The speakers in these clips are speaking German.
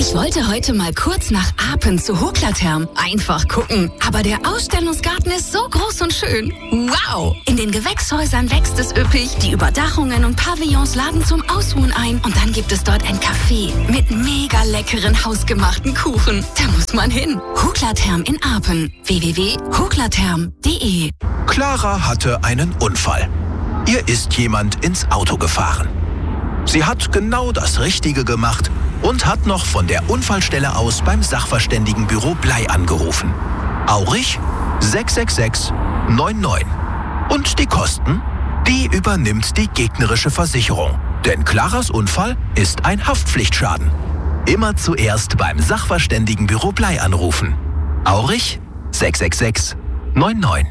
Ich wollte heute mal kurz nach Apen zu Hoklatherm. Einfach gucken. Aber der Ausstellungsgarten ist so groß und schön. Wow! In den Gewächshäusern wächst es üppig. Die Überdachungen und Pavillons laden zum Ausruhen ein. Und dann gibt es dort ein Café mit mega leckeren hausgemachten Kuchen. Da muss man hin. Hoklatherm in Apen. www.hoklatherm.de. Clara hatte einen Unfall. Ihr ist jemand ins Auto gefahren. Sie hat genau das Richtige gemacht und hat noch von der Unfallstelle aus beim Sachverständigenbüro Blei angerufen. Aurich 666 99. Und die Kosten? Die übernimmt die gegnerische Versicherung. Denn Claras Unfall ist ein Haftpflichtschaden. Immer zuerst beim Sachverständigenbüro Blei anrufen. Aurich 666 99.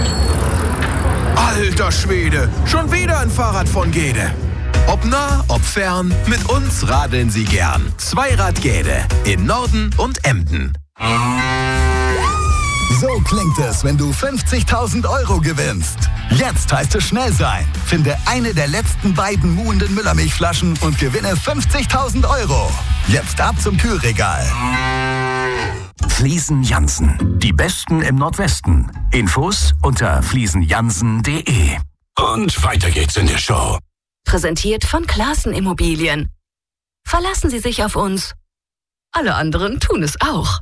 Alter Schwede, schon wieder ein Fahrrad von Gede. Ob nah, ob fern, mit uns radeln Sie gern. Zweirad Gede in Norden und Emden. So klingt es, wenn du 50.000 € gewinnst. Jetzt heißt es schnell sein. Finde eine der letzten beiden muhenden Müllermilchflaschen und gewinne 50.000 €. Jetzt ab zum Kühlregal. Fliesen Jansen. Die Besten im Nordwesten. Infos unter fliesenjansen.de. Und weiter geht's in der Show. Präsentiert von Classen Immobilien. Verlassen Sie sich auf uns. Alle anderen tun es auch.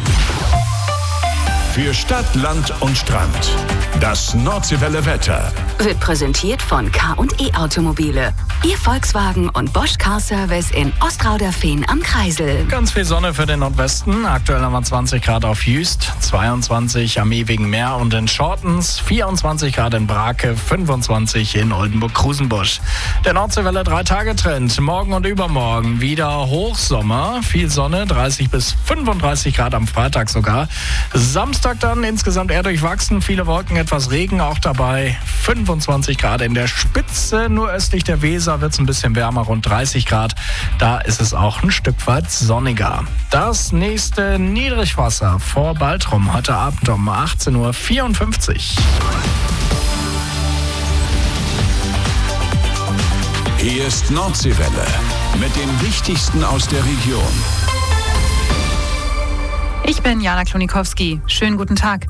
Für Stadt, Land und Strand. Das Nordseewelle Wetter. Wird präsentiert von K&E Automobile. Ihr Volkswagen und Bosch Car Service in Ostrauderfehn am Kreisel. Ganz viel Sonne für den Nordwesten. Aktuell haben wir 20 Grad auf Jüst, 22 am Ewigen Meer und in Schortens, 24 Grad in Brake, 25 in Oldenburg-Krusenbusch. Der Nordseewelle 3-Tage-Trend. Morgen und übermorgen wieder Hochsommer. Viel Sonne, 30 bis 35 Grad am Freitag sogar. Samstag dann insgesamt eher durchwachsen. Viele Wolken, etwas Regen auch dabei. 25 Grad in der Spitze. Nur östlich der Weser wird es ein bisschen wärmer, rund 30 Grad. Da ist es auch ein Stück weit sonniger. Das nächste Niedrigwasser vor Baltrum heute Abend um 18:54 Uhr. Hier ist Nordseewelle mit dem Wichtigsten aus der Region. Ich bin Jana Klonikowski. Schönen guten Tag.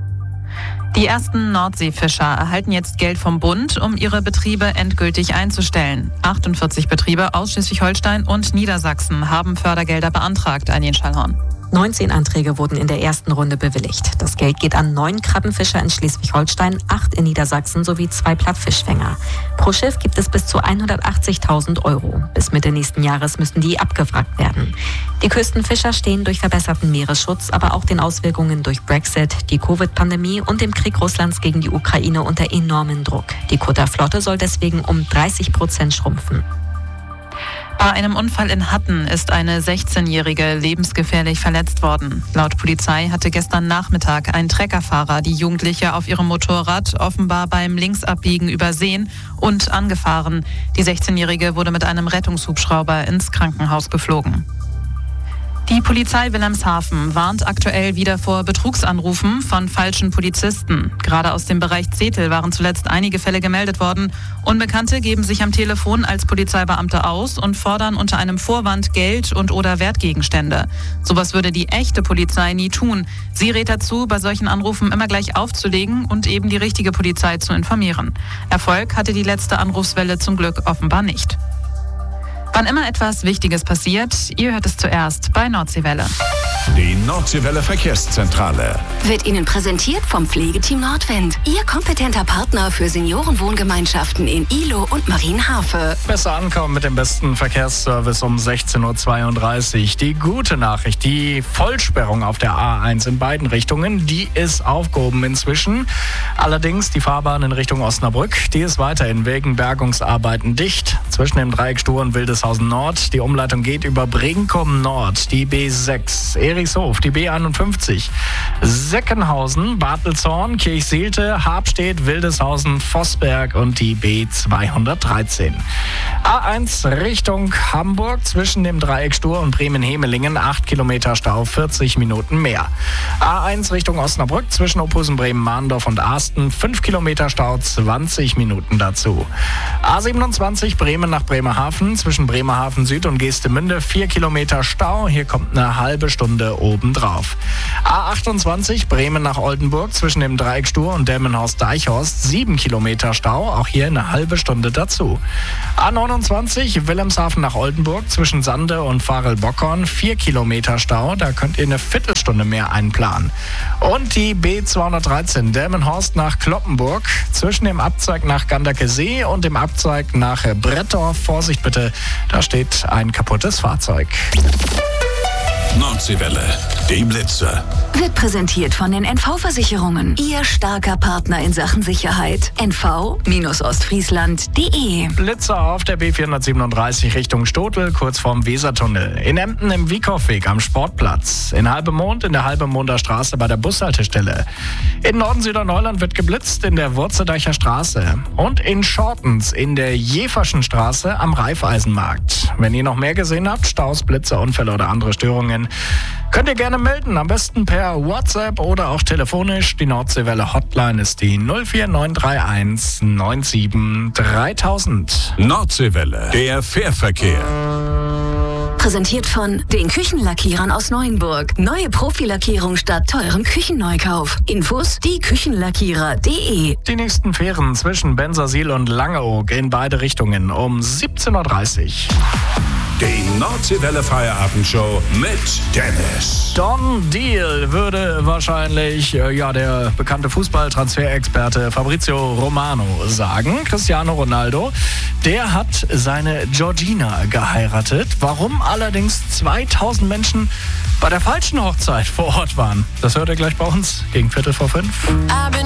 Die ersten Nordseefischer erhalten jetzt Geld vom Bund, um ihre Betriebe endgültig einzustellen. 48 Betriebe aus Schleswig-Holstein und Niedersachsen haben Fördergelder beantragt, Anjen Schallhorn. 19 Anträge wurden in der ersten Runde bewilligt. Das Geld geht an 9 Krabbenfischer in Schleswig-Holstein, 8 in Niedersachsen sowie 2 Plattfischfänger. Pro Schiff gibt es bis zu 180.000 €. Bis Mitte nächsten Jahres müssen die abgewrackt werden. Die Küstenfischer stehen durch verbesserten Meeresschutz, aber auch den Auswirkungen durch Brexit, die Covid-Pandemie und dem Krieg Russlands gegen die Ukraine unter enormen Druck. Die Kutterflotte soll deswegen um 30% schrumpfen. Bei einem Unfall in Hatten ist eine 16-Jährige lebensgefährlich verletzt worden. Laut Polizei hatte gestern Nachmittag ein Treckerfahrer die Jugendliche auf ihrem Motorrad offenbar beim Linksabbiegen übersehen und angefahren. Die 16-Jährige wurde mit einem Rettungshubschrauber ins Krankenhaus geflogen. Die Polizei Wilhelmshaven warnt aktuell wieder vor Betrugsanrufen von falschen Polizisten. Gerade aus dem Bereich Zetel waren zuletzt einige Fälle gemeldet worden. Unbekannte geben sich am Telefon als Polizeibeamte aus und fordern unter einem Vorwand Geld und/oder Wertgegenstände. Sowas würde die echte Polizei nie tun. Sie rät dazu, bei solchen Anrufen immer gleich aufzulegen und eben die richtige Polizei zu informieren. Erfolg hatte die letzte Anrufswelle zum Glück offenbar nicht. Wann immer etwas Wichtiges passiert, ihr hört es zuerst bei Nordseewelle. Die Nordseewelle Verkehrszentrale Wird Ihnen präsentiert vom Pflegeteam Nordwind. Ihr kompetenter Partner für Seniorenwohngemeinschaften in Ihlow und Marienhafe. Besser ankommen mit dem besten Verkehrsservice um 16:32 Uhr. Die gute Nachricht, die Vollsperrung auf der A1 in beiden Richtungen, die ist aufgehoben inzwischen. Allerdings die Fahrbahn in Richtung Osnabrück, die ist weiterhin wegen Bergungsarbeiten dicht. Zwischen dem Dreieck Stur und Wildeshausen Nord. Die Umleitung geht über Brinkum Nord, die B6. Erichshof, die B51, Seckenhausen, Bartelzorn, Kirchseelte, Habstedt, Wildeshausen, Vossberg und die B213. A1 Richtung Hamburg zwischen dem Dreieck Stur und Bremen-Hemelingen, 8 Kilometer Stau, 40 Minuten mehr. A1 Richtung Osnabrück zwischen Ophusen, Bremen, Mahndorf und Asten, 5 Kilometer Stau, 20 Minuten dazu. A27 Bremen nach Bremerhaven zwischen Bremerhaven Süd und Geestemünde, 4 Kilometer Stau, hier kommt eine halbe Stunde obendrauf. A28 Bremen nach Oldenburg zwischen dem Dreieck Stur und Delmenhorst-Deichhorst, 7 Kilometer Stau, auch hier eine halbe Stunde dazu. A29 Wilhelmshaven nach Oldenburg zwischen Sande und Varel-Bockhorn, 4 Kilometer Stau, da könnt ihr eine Viertelstunde mehr einplanen. Und die B213 Delmenhorst nach Kloppenburg zwischen dem Abzweig nach Ganderkesee und dem Abzweig nach Brettorf. Vorsicht bitte, da steht ein kaputtes Fahrzeug. Nordseewelle, die Blitzer. Wird präsentiert von den NV-Versicherungen. Ihr starker Partner in Sachen Sicherheit. NV-Ostfriesland.de. Blitzer auf der B437 Richtung Stotel, kurz vorm Wesertunnel. In Emden im Wiekow-Weg am Sportplatz. In Halbemond in der Halbemonder Straße bei der Bushaltestelle. In Norden-Süderneuland wird geblitzt in der Wurzeldeicher Straße. Und in Schortens in der Jeverschen Straße am Raiffeisenmarkt. Wenn ihr noch mehr gesehen habt, Staus, Blitzer, Unfälle oder andere Störungen, könnt ihr gerne melden, am besten per WhatsApp oder auch telefonisch. Die Nordseewelle Hotline ist die 04931 97 3000. Nordseewelle, der Fährverkehr. Präsentiert von den Küchenlackierern aus Neuenburg. Neue Profilackierung statt teurem Küchenneukauf. Infos dieküchenlackierer.de. Die nächsten Fähren zwischen Bensersiel und Langeoog in beide Richtungen um 17.30 Uhr. Die Nordseewelle Feierabendshow mit Dennis. Don Deal würde wahrscheinlich der bekannte Fußballtransferexperte Fabrizio Romano sagen. Cristiano Ronaldo, der hat seine Georgina geheiratet. Warum allerdings 2000 Menschen bei der falschen Hochzeit vor Ort waren, das hört ihr gleich bei uns gegen 4:45.